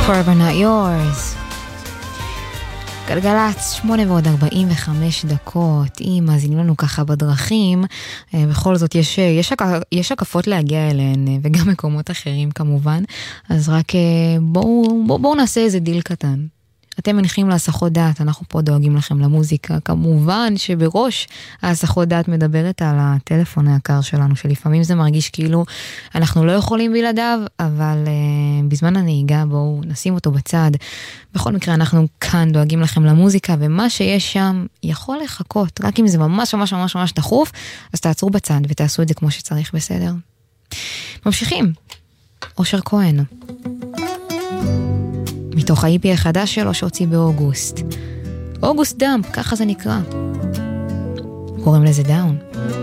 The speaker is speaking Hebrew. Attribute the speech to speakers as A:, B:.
A: Forever Not Yours. גלגלץ 8:45. אם מאזינים לנו ככה בדרכים, בכל זאת יש הקפות להגיע אליהן, וגם מקומות אחרים כמובן. אז רק בואו נעשה איזה דיל קטן. אתם מניחים להסחות דעת, אנחנו פה דואגים לכם למוזיקה. כמובן שבראש ההסחות דעת מדברת על הטלפון היקר שלנו, שלפעמים זה מרגיש כאילו אנחנו לא יכולים בלעדיו, אבל בזמן הנהיגה בואו נשים אותו בצד. בכל מקרה אנחנו כאן דואגים לכם למוזיקה, ומה שיש שם יכול לחכות, רק אם זה ממש ממש ממש ממש דחוף, אז תעצרו בצד ותעשו את זה כמו שצריך, בסדר? ממשיכים. אושר כהן. מתוך ה-EP החדש שלו שהוציא באוגוסט. אוגוסט דאמפ, ככה זה נקרא. קוראים לזה דאון.